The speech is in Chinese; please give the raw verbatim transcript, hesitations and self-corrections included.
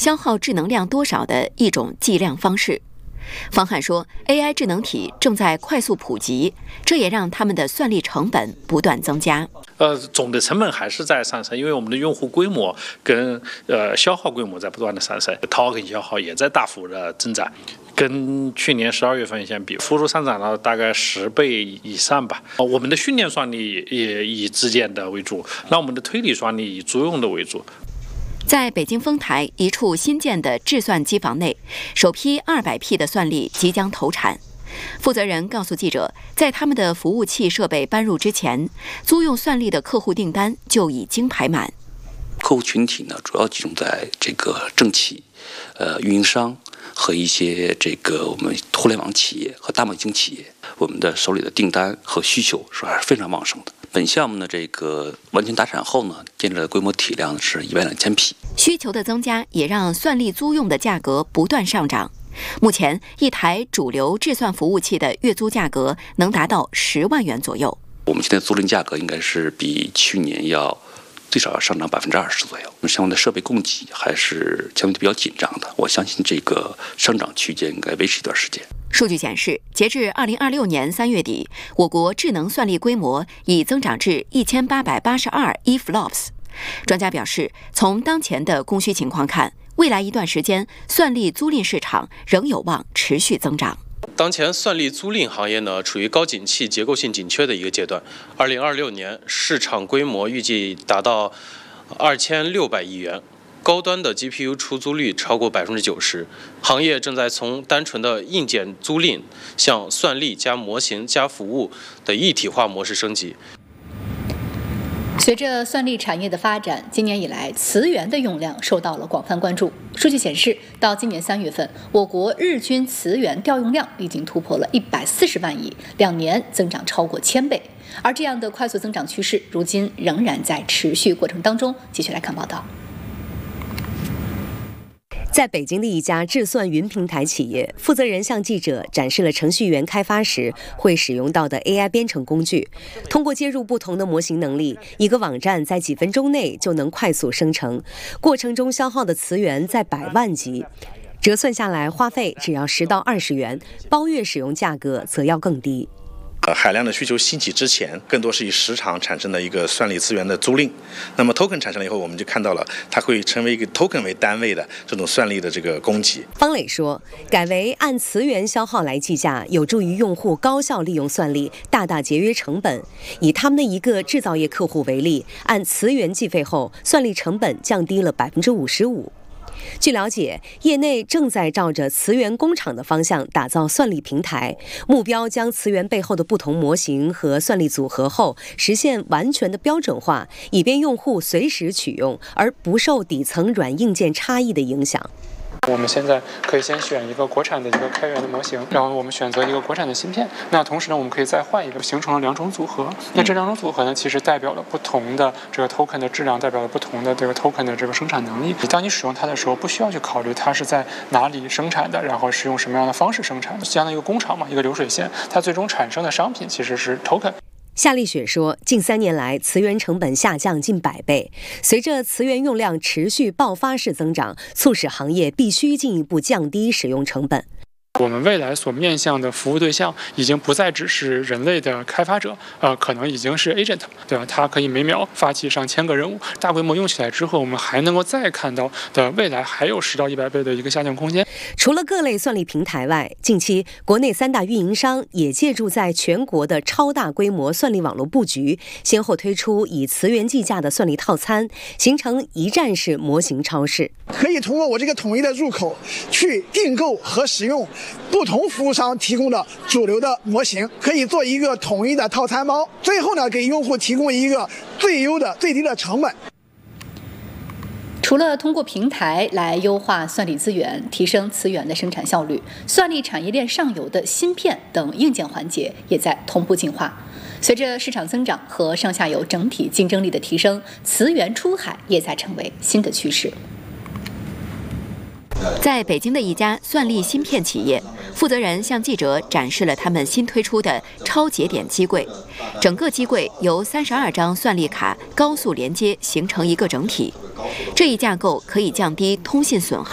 消耗智能量多少的一种计量方式。方汉说 ，A I 智能体正在快速普及，这也让他们的算力成本不断增加。 呃，总的成本还是在上升，因为我们的用户规模跟呃消耗规模在不断的上升 ，token 消耗也在大幅的增长。跟去年十二月份相比，幅度上涨了大概十倍以上吧。我们的训练算力也以自建的为主，那我们的推理算力以租用的为主。 在北京丰台一处新建的制算机房内，首批二百 P 的算力即将投产。负责人告诉记者，在他们的服务器设备搬入之前，租用算力的客户订单就已经排满。 客户群体呢，主要集中在这个政企、呃运营商和一些这个我们互联网企业和大模型企业。我们的手里的订单和需求是还是非常旺盛的。本项目呢，这个完全达产后呢，建立的规模体量是一万两千匹。 需求的增加也让算力租用的价格不断上涨。目前，一台主流制算服务器的月租价格能达到十万元左右。 我们现在租赁价格应该是比去年要最少要上涨百分之二十左右。相关的设备供给还是相对比较紧张的，我相信这个上涨区间应该维持一段时间。 数据显示，截至二零二六年三月底，我国智能算力规模已增长至一千八百八十二 E F L O P S。专家表示，从当前的供需情况看，未来一段时间算力租赁市场仍有望持续增长。 当前算力租赁行业呢，处于高景气、结构性紧缺的一个阶段。二零二六年市场规模预计达到二千六百亿元。高端的 G P U 出租率超过百分之九十，行业正在从单纯的硬件租赁向算力加模型加服务的一体化模式升级。 随着算力产业的发展，今年以来磁源的用量受到了广泛关注。数据显示，到今年三月份，我国日均磁源调用量已经突破了一百四十万亿，两年增长超过千倍。而这样的快速增长趋势，如今仍然在持续过程当中。继续来看报道。 在北京的一家智算云平台企业，负责人向记者展示了程序员开发时会使用到的 A I 编程工具。通过接入不同的模型能力，一个网站在几分钟内就能快速生成，过程中消耗的磁源在百万级，折算下来花费只要十到二十元，包月使用价格则要更低。 呃，海量的需求兴起之前，更多是以时长产生的一个算力资源的租赁。那么 token 产生了以后，我们就看到了它会成为一个 token 为单位的这种算力的这个供给。 方磊说，改为按磁源消耗来计价，有助于用户高效利用算力，大大节约成本。以他们的一个制造业客户为例，按磁源计费后，算力成本降低了百分之五十五。据了解，业内正在照着磁源工厂的方向打造算力平台，目标将磁源背后的不同模型和算力组合后，实现完全的标准化，以便用户随时取用，而不受底层软硬件差异的影响。 我们现在可以先选一个国产的一个开源的模型，然后我们选择一个国产的芯片。那同时呢，我们可以再换一个，形成了两种组合。那这两种组合呢，其实代表了不同的这个 token 的质量，代表了不同的这个 token 的这个生产能力。当你使用它的时候，不需要去考虑它是在哪里生产的，然后是用什么样的方式生产的，相当于一个工厂嘛，一个流水线，它最终产生的商品其实是 token。 夏丽雪说，近三年来磁源成本下降近百倍，随着磁源用量持续爆发式增长，促使行业必须进一步降低使用成本。 我们未来所面向的服务对象已经不再只是人类的开发者，呃，可能已经是 agent， 对吧？它可以每秒发起上千个任务，大规模用起来之后，我们还能够再看到的未来还有十到一百倍的一个下降空间。 除了各类算力平台外，近期国内三大运营商也借助在全国的超大规模算力网络布局，先后推出以磁源计价的算力套餐，形成一站式模型超市。 可以通过我这个统一的入口去订购和使用不同服务商提供的主流的模型，可以做一个统一的套餐包，最后呢，给用户提供一个最优的最低的成本。 除了通过平台来优化算力资源，提升磁源的生产效率，算力产业链上游的芯片等硬件环节也在同步进化。随着市场增长和上下游整体竞争力的提升，磁源出海也在成为新的趋势。 在北京的一家算力芯片企业，负责人向记者展示了他们新推出的超节点机柜。整个机柜由三十二张算力卡高速连接形成一个整体，这一架构可以降低通信损耗。